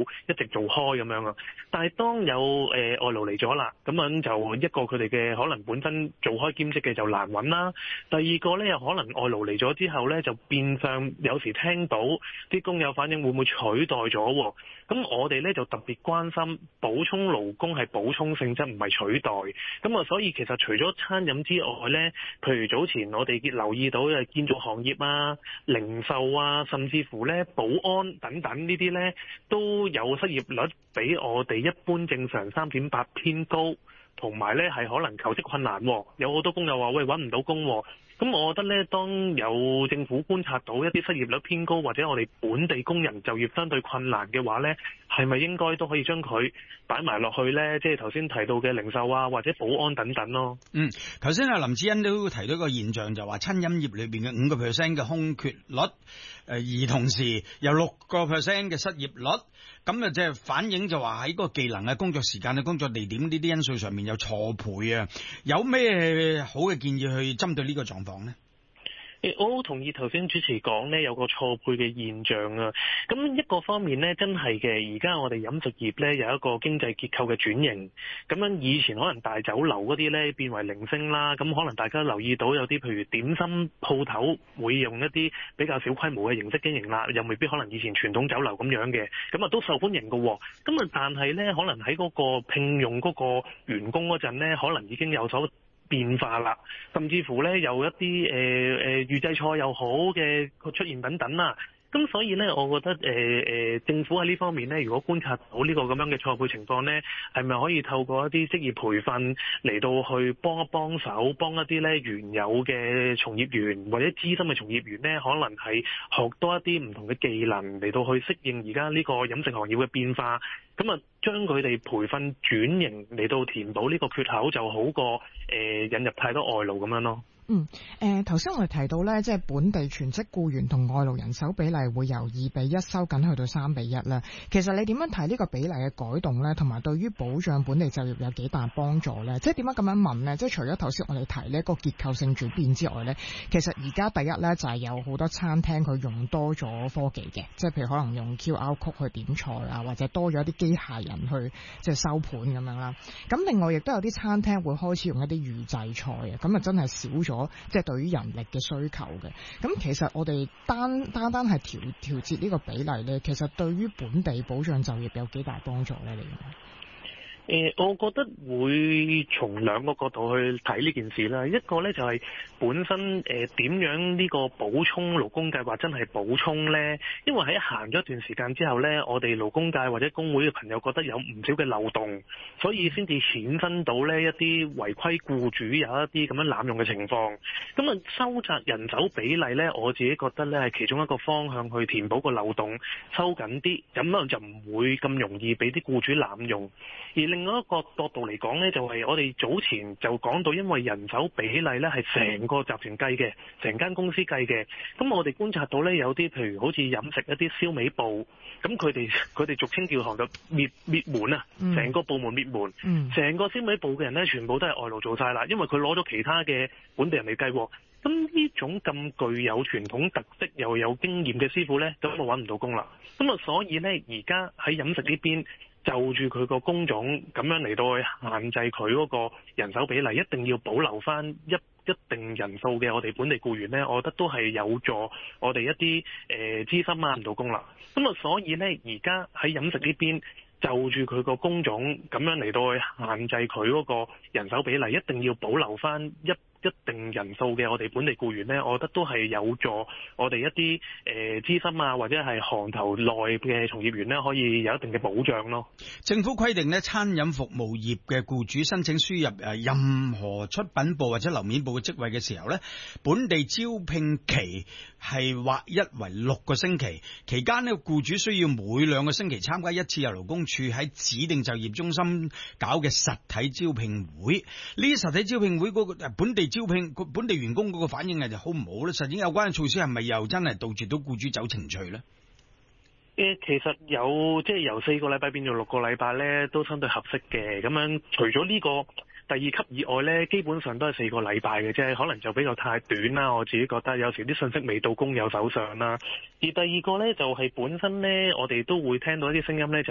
一直做開咁樣啊。但係當有外勞嚟咗啦，咁樣就一個佢哋嘅可能本身做開兼職嘅就難揾啦。第二個呢，又可能外勞嚟咗之後呢，就變相有時聽到啲工友反映會唔會取代咗喎？咁我哋呢，就特別關心補充勞工係補充性質，唔係取代。咁啊，所以其實除咗餐飲之外呢，譬如早前我哋留意到嘅建造行業啊、零售啊，甚至乎呢保安等等呢啲呢，都有失業率比我哋一般正常3.8偏高，同埋呢係可能求職困難，有好多工友話喂，揾唔到工。咁我覺得呢，當有政府觀察到一啲失業率偏高，或者我哋本地工人就業相對困難嘅話呢，係咪應該都可以將佢擺埋落去呢？即係頭先提到嘅零售啊，或者保安等等咯。 頭先阿林志恩都提到一個現象，就話餐飲業裏邊嘅5% 嘅空缺率，而同時有6% 嘅失業率，咁啊即係反映就話喺嗰個技能啊、工作時間啊、工作地點呢啲因素上面有錯配啊，有咩好嘅建議去針對呢個狀況呢？ 我好同意頭先主持講呢，有個錯配嘅現象啊。咁一個方面呢，真係嘅，而家我哋飲食業呢，有一個經濟結構嘅轉型。咁樣以前可能大酒樓嗰啲呢，變為零星啦。咁可能大家留意到有啲譬如點心鋪頭會用一啲比較小規模嘅形式經營啦，又未必可能以前傳統酒樓咁樣嘅。咁啊都受歡迎㗎喎。咁啊但係呢，可能喺嗰個聘用嗰個員工嗰陣呢，可能已經有所變化啦，甚至乎呢，有一啲預製菜又好嘅出現等等啦。咁所以呢，我覺得政府喺呢方面呢，如果觀察到呢個咁樣嘅錯配情況呢，係咪可以透過一啲職業培訓嚟到去幫一幫手，幫一啲呢原有嘅從業員或者資深嘅從業員呢，可能係學多一啲唔同嘅技能嚟到去適應而家呢個飲食行業嘅變化。咁啊，將佢哋培訓轉型嚟到填補呢個缺口，就好過引入太多外勞咁樣咯。 頭先我哋提到咧，即係本地全職僱員同外勞人手比例會由2:1收緊去到3:1啦。其實你點樣睇呢個比例嘅改動咧？同埋對於保障本地就業有幾大幫助咧？即係點解咁樣問咧？即係除咗頭先我哋提呢個結構性轉變之外咧，其實而家第一咧就係有好多餐廳佢用多咗科技嘅，即係譬如可能用 QR code 去點菜啊，或者多咗一啲機械人去即係收盤咁樣啦。咁另外亦都有啲餐廳會開始用一啲預製菜啊，咁啊真係少咗即係對於人力嘅需求嘅。咁其實我哋單係調節呢個比例咧，其實對於本地保障就業有幾大幫助咧？你認為？ 我覺得會從兩個角度去睇呢件事啦。一個呢就係本身點樣呢個補充勞工計劃真係補充呢？因為喺行咗一段時間之後呢，我哋勞工界或者工會嘅朋友覺得有唔少嘅漏洞，所以先至衍生到呢一啲違規僱主有一啲咁樣濫用嘅情況。咁啊，收窄人手比例呢，我自己覺得呢係其中一個方向去填補個漏洞，收緊啲，咁樣就唔會咁容易俾啲僱主濫用。而另外一個角度嚟講呢，就係我哋早前就講到，因為人手比例呢係成個集團計嘅，成間公司計嘅。咁我哋觀察到呢，有啲譬如好似飲食一啲燒味部，咁佢哋俗稱叫行就滅門啊，成個部門滅門，成個燒味部嘅人呢，全部都係外勞做晒啦，因為佢攞咗其他嘅本地人嚟計。咁呢種咁具有傳統特色又有經驗嘅師傅呢，咁我揾唔到工啦。咁啊，所以呢，而家喺飲食呢邊，就住佢個工種咁樣嚟到去限制佢嗰個人手比例，一定要保留翻一定人數嘅我哋本地僱員呢，我覺得都係有助我哋一啲資深揾唔到工啦。咁啊，所以呢，而家喺飲食呢邊，就住佢個工種咁樣嚟到去限制佢嗰個人手比例，一定要保留翻一定人數嘅我哋本地僱員呢，我覺得都係有助我哋一啲資深啊，或者係行頭內嘅從業員呢，可以有一定嘅保障咯。 政府規定呢，餐飲服務業嘅僱主申請輸入任何出品部或者樓面部嘅職位嘅時候呢，本地招聘期係劃一為6個星期，期間呢，僱主需要每2個星期參加一次由勞工處喺指定就業中心搞嘅實體招聘會。呢啲實體招聘會嗰個本地招聘本地員工嗰個反應就好唔好咧？實踐有關嘅措施係咪又真係杜絕到僱主走程序咧？ 其實有即係由4個禮拜變做6個禮拜咧，都相對合適嘅。咁樣除咗呢個第2級以外咧，基本上都係4個禮拜嘅啫，可能就比較太短啦。我自己覺得有時啲信息未到工友手上啦。而第二個咧就係本身咧，我哋都會聽到一啲聲音咧。